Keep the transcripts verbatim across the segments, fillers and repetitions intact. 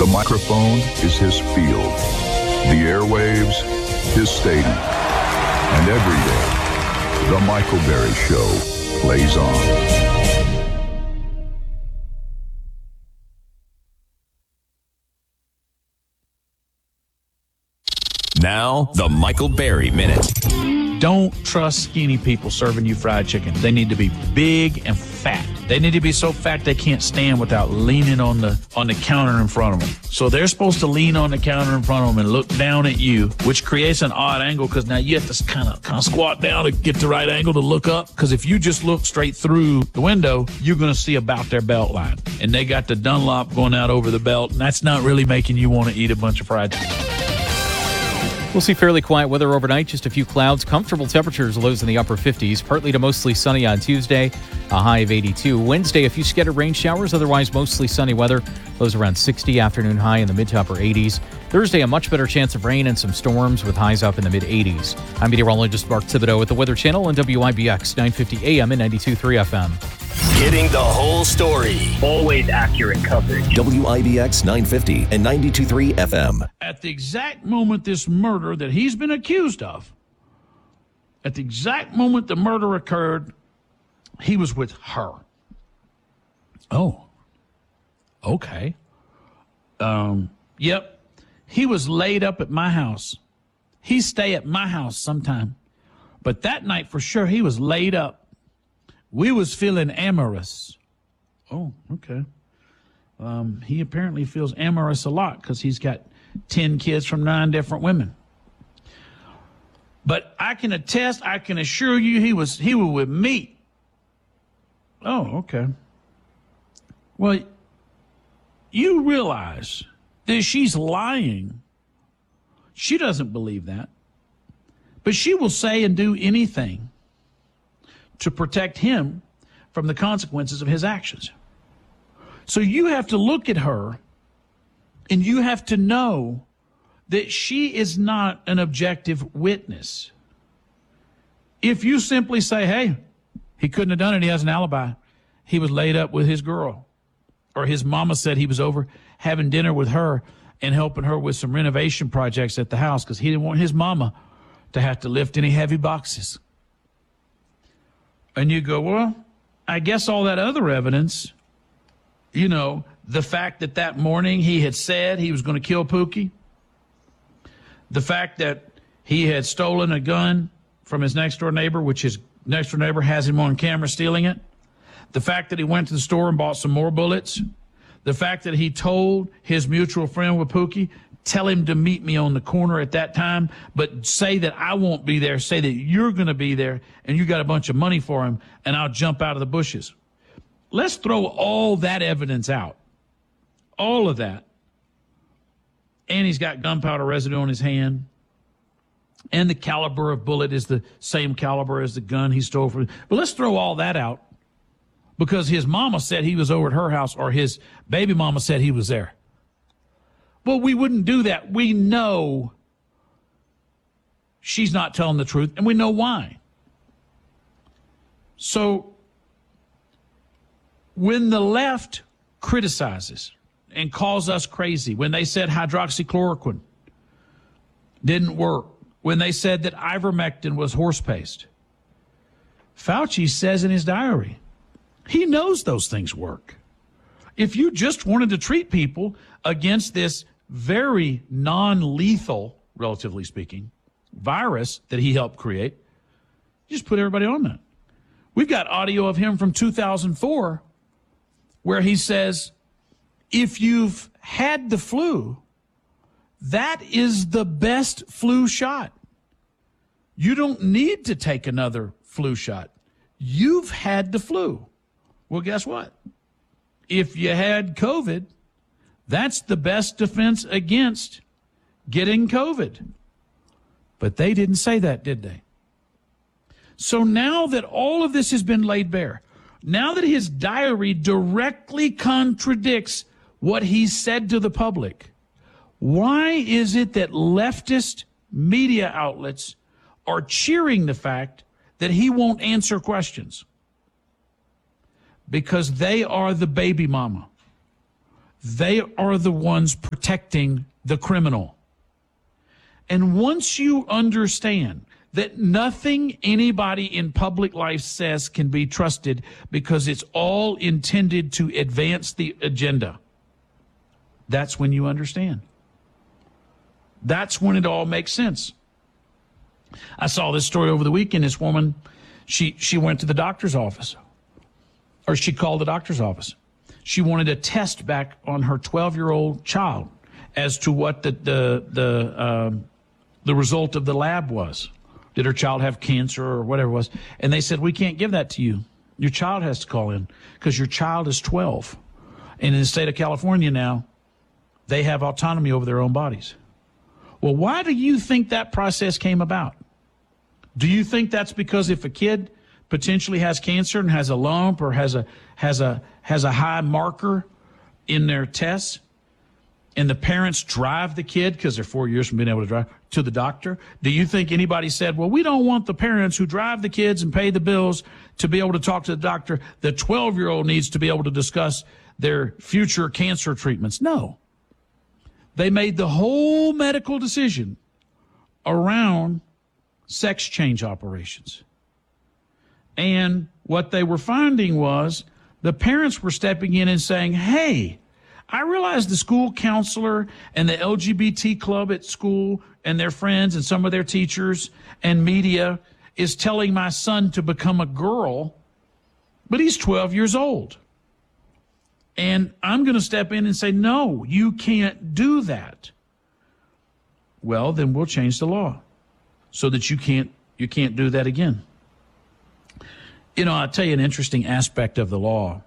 The microphone is his field. The airwaves, his stadium. And every day, The Michael Berry Show plays on. Now, the Michael Berry Minute. Don't trust skinny people serving you fried chicken. They need to be big and fat. They need to be so fat they can't stand without leaning on the on the counter in front of them. So they're supposed to lean on the counter in front of them and look down at you, which creates an odd angle because now you have to kind of kind of squat down to get the right angle to look up. Because if you just look straight through the window, you're going to see about their belt line. And they got the Dunlop going out over the belt, and that's not really making you want to eat a bunch of fried chicken. We'll see fairly quiet weather overnight, just a few clouds, comfortable temperatures, lows in the upper fifties, partly to mostly sunny on Tuesday, a high of eighty-two. Wednesday, a few scattered rain showers, otherwise mostly sunny weather, lows around sixty, afternoon high in the mid to upper eighties. Thursday, a much better chance of rain and some storms with highs up in the mid eighties. I'm meteorologist Mark Thibodeau at the Weather Channel on W I B X nine fifty A M and ninety-two point three F M. Getting the whole story. Always accurate coverage. W I B X nine fifty and ninety-two point three F M. At the exact moment this murder that he's been accused of, at the exact moment the murder occurred, he was with her. Oh, okay. Um, yep. He was laid up at my house. He stay at my house sometime. But that night for sure he was laid up. We was feeling amorous. Oh, okay. Um, he apparently feels amorous a lot because he's got ten kids from nine different women. But I can attest, I can assure you he was he was with me. Oh, okay. Well, you realize that she's lying. She doesn't believe that. But she will say and do anything to protect him from the consequences of his actions. So you have to look at her and you have to know that she is not an objective witness. If you simply say, hey, he couldn't have done it, he has an alibi, he was laid up with his girl, or his mama said he was over having dinner with her and helping her with some renovation projects at the house because he didn't want his mama to have to lift any heavy boxes. And you go, well, I guess all that other evidence, you know, the fact that that morning he had said he was going to kill Pookie, the fact that he had stolen a gun from his next-door neighbor, which his next-door neighbor has him on camera stealing it, the fact that he went to the store and bought some more bullets, the fact that he told his mutual friend with Pookie, tell him to meet me on the corner at that time, but say that I won't be there. Say that you're going to be there and you got a bunch of money for him and I'll jump out of the bushes. Let's throw all that evidence out. All of that. And he's got gunpowder residue on his hand. And the caliber of bullet is the same caliber as the gun he stole from. But let's throw all that out because his mama said he was over at her house or his baby mama said he was there. Well, we wouldn't do that. We know she's not telling the truth, and we know why. So when the left criticizes and calls us crazy, when they said hydroxychloroquine didn't work, when they said that ivermectin was horse paste, Fauci says in his diary, he knows those things work. If you just wanted to treat people against this very non-lethal, relatively speaking, virus that he helped create, just put everybody on that. We've got audio of him from two thousand four where he says, if you've had the flu, that is the best flu shot. You don't need to take another flu shot. You've had the flu. Well, guess what? If you had COVID, that's the best defense against getting COVID. But they didn't say that, did they? So now that all of this has been laid bare, now that his diary directly contradicts what he said to the public, why is it that leftist media outlets are cheering the fact that he won't answer questions? Because they are the baby mama. They are the ones protecting the criminal. And once you understand that nothing anybody in public life says can be trusted because it's all intended to advance the agenda, that's when you understand. That's when it all makes sense. I saw this story over the weekend. This woman, she, she went to the doctor's office, or she called the doctor's office. She wanted a test back on her twelve-year-old child as to what the the the, um, the result of the lab was. Did her child have cancer or whatever it was? And they said, we can't give that to you. Your child has to call in because your child is twelve. And in the state of California now, they have autonomy over their own bodies. Well, why do you think that process came about? Do you think that's because if a kid potentially has cancer and has a lump or has a has a has a high marker in their tests, and the parents drive the kid because they're four years from being able to drive to the doctor? Do you think anybody said, well, we don't want the parents who drive the kids and pay the bills to be able to talk to the doctor? The twelve-year-old needs to be able to discuss their future cancer treatments. No. They made the whole medical decision around sex change operations. And what they were finding was the parents were stepping in and saying, hey, I realize the school counselor and the L G B T club at school and their friends and some of their teachers and media is telling my son to become a girl, but he's twelve years old. And I'm going to step in and say, no, you can't do that. Well, then we'll change the law so that you can't you can't do that again. You know, I'll tell you an interesting aspect of the law.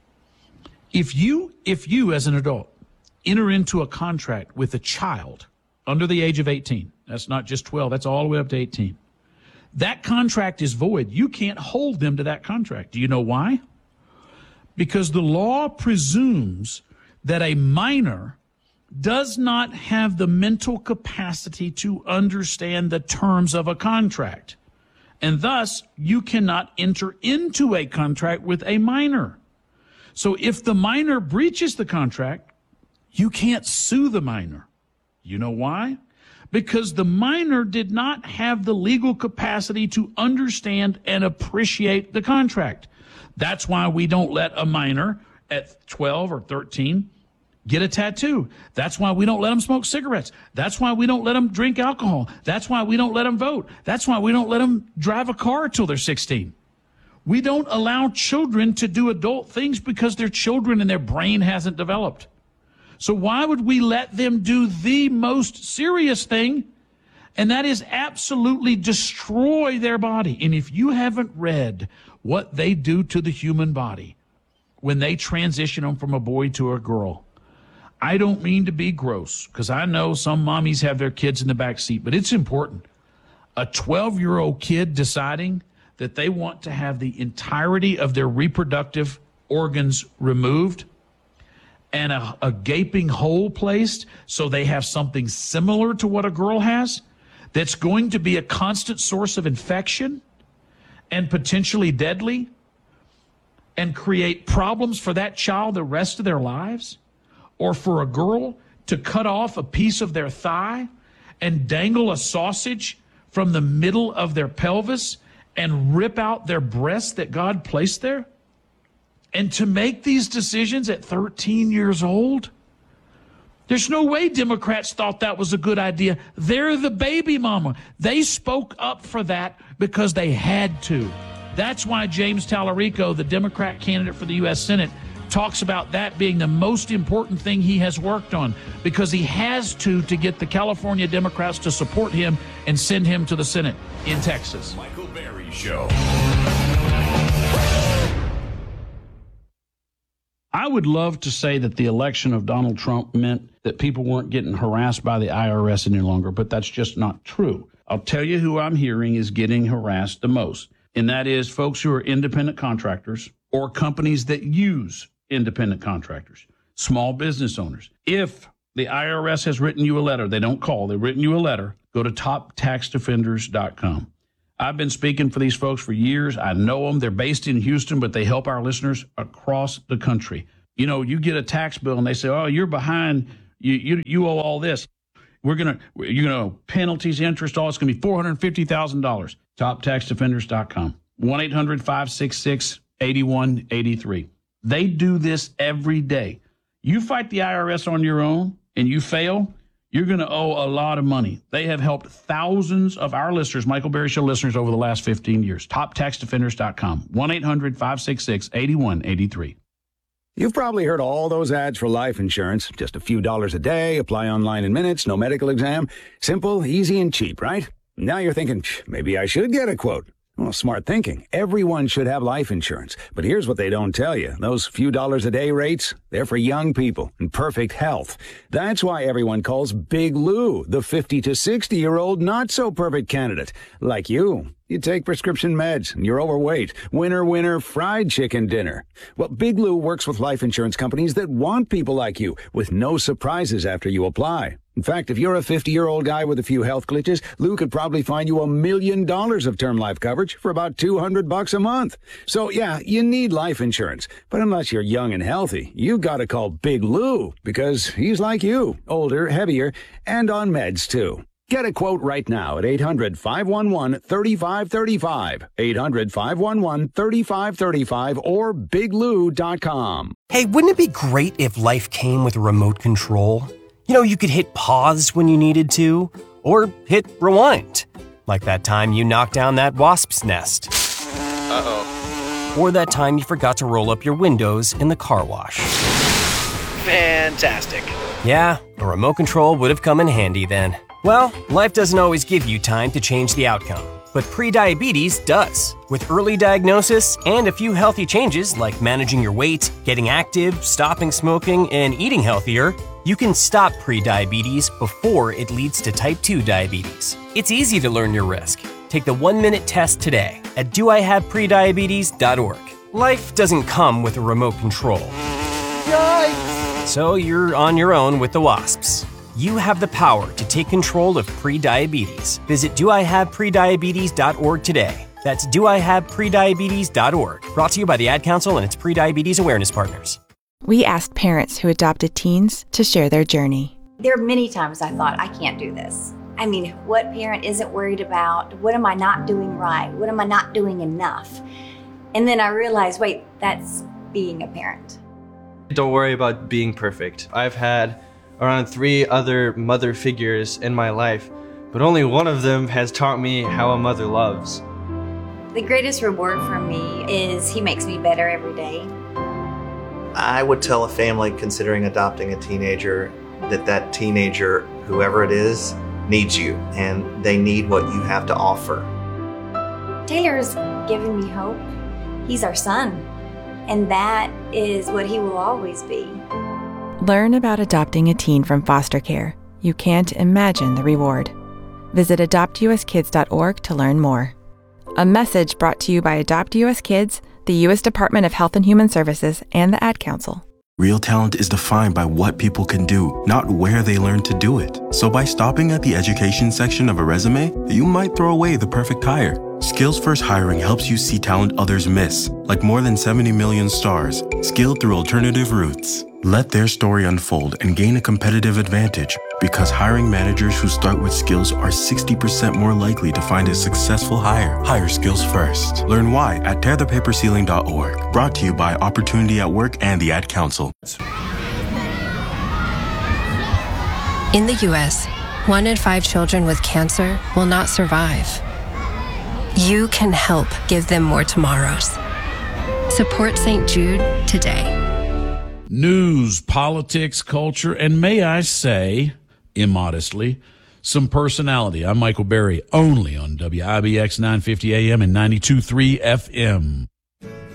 If you, if you as an adult enter into a contract with a child under the age of eighteen, that's not just twelve, that's all the way up to eighteen, that contract is void. You can't hold them to that contract. Do you know why? Because the law presumes that a minor does not have the mental capacity to understand the terms of a contract. And thus, you cannot enter into a contract with a minor. So if the minor breaches the contract, you can't sue the minor. You know why? Because the minor did not have the legal capacity to understand and appreciate the contract. That's why we don't let a minor at twelve or thirteen get a tattoo. That's why we don't let them smoke cigarettes. That's why we don't let them drink alcohol. That's why we don't let them vote. That's why we don't let them drive a car till they're sixteen. We don't allow children to do adult things because they're children and their brain hasn't developed. So why would we let them do the most serious thing? And that is absolutely destroy their body. And if you haven't read what they do to the human body when they transition them from a boy to a girl, I don't mean to be gross, because I know some mommies have their kids in the back seat, but it's important. A twelve-year-old kid deciding that they want to have the entirety of their reproductive organs removed and a, a gaping hole placed so they have something similar to what a girl has, that's going to be a constant source of infection and potentially deadly and create problems for that child the rest of their lives, or for a girl to cut off a piece of their thigh and dangle a sausage from the middle of their pelvis and rip out their breast that God placed there, and to make these decisions at thirteen years old. There's no way Democrats thought that was a good idea. They're the baby mama. They spoke up for that because they had to. That's why James Tallarico, the Democrat candidate for the U S Senate, talks about that being the most important thing he has worked on, because he has to to get the California Democrats to support him and send him to the Senate in Texas. Michael Berry Show. I would love to say that the election of Donald Trump meant that people weren't getting harassed by the I R S any longer, but that's just not true. I'll tell you who I'm hearing is getting harassed the most, and that is folks who are independent contractors or companies that use independent contractors, small business owners. If the I R S has written you a letter, they don't call, they've written you a letter, go to top tax defenders dot com. I've been speaking for these folks for years. I know them. They're based in Houston, but they help our listeners across the country. You know, you get a tax bill and they say, oh, you're behind. You you, you owe all this. We're going to, you know, penalties, interest, all it's going to be four hundred fifty thousand dollars. top tax defenders dot com. one eight hundred five six six eight one eight three. They do this every day. You fight the I R S on your own and you fail, you're going to owe a lot of money. They have helped thousands of our listeners, Michael Berry Show listeners, over the last fifteen years. top tax defenders dot com. one eight hundred five six six eight one eight three. You've probably heard all those ads for life insurance. Just a few dollars a day, apply online in minutes, no medical exam. Simple, easy, and cheap, right? Now you're thinking, maybe I should get a quote. Well, smart thinking. Everyone should have life insurance. But here's what they don't tell you. Those few dollars a day rates, they're for young people in perfect health. That's why everyone calls Big Lou the fifty to sixty-year-old not-so-perfect candidate. Like you. You take prescription meds, and you're overweight. Winner, winner, fried chicken dinner. Well, Big Lou works with life insurance companies that want people like you, with no surprises after you apply. In fact, if you're a fifty-year-old guy with a few health glitches, Lou could probably find you a million dollars of term life coverage for about two hundred bucks a month. So, yeah, you need life insurance. But unless you're young and healthy, you gotta call Big Lou, because he's like you, older, heavier, and on meds, too. Get a quote right now at eight hundred five one one three five three five, eight hundred five one one three five three five, or big lou dot com. Hey, wouldn't it be great if life came with a remote control? You know, you could hit pause when you needed to, or hit rewind. Like that time you knocked down that wasp's nest. Uh-oh. Or that time you forgot to roll up your windows in the car wash. Fantastic. Yeah, a remote control would have come in handy then. Well, life doesn't always give you time to change the outcome, but prediabetes does. With early diagnosis and a few healthy changes like managing your weight, getting active, stopping smoking, and eating healthier, you can stop prediabetes before it leads to type two diabetes. It's easy to learn your risk. Take the one-minute test today at do I have prediabetes dot org. Life doesn't come with a remote control. Yikes! So you're on your own with the wasps. You have the power to take control of prediabetes. Visit do I have prediabetes dot org today. That's do I have prediabetes dot org. Brought to you by the Ad Council and its prediabetes awareness partners. We asked parents who adopted teens to share their journey. There are many times I thought, I can't do this. I mean, what parent isn't worried about? What am I not doing right? What am I not doing enough? And then I realized, wait, that's being a parent. Don't worry about being perfect. I've had around three other mother figures in my life, but only one of them has taught me how a mother loves. The greatest reward for me is he makes me better every day. I would tell a family considering adopting a teenager that that teenager, whoever it is, needs you, and they need what you have to offer. Taylor's given me hope. He's our son, and that is what he will always be. Learn about adopting a teen from foster care. You can't imagine the reward. Visit adopt u s kids dot org to learn more. A message brought to you by Adopt U S Kids, the U S Department of Health and Human Services, and the Ad Council. Real talent is defined by what people can do, not where they learn to do it. So by stopping at the education section of a resume, you might throw away the perfect hire. Skills First Hiring helps you see talent others miss, like more than seventy million stars, skilled through alternative routes. Let their story unfold and gain a competitive advantage, because hiring managers who start with skills are sixty percent more likely to find a successful hire. Hire skills first. Learn why at tear the paper ceiling dot org. Brought to you by Opportunity at Work and the Ad Council. In the U S, one in five children with cancer will not survive. You can help give them more tomorrows. Support Saint Jude today. News, politics, culture, and may I say, immodestly, some personality. I'm Michael Berry, only on W I B X nine fifty A M and ninety-two point three F M.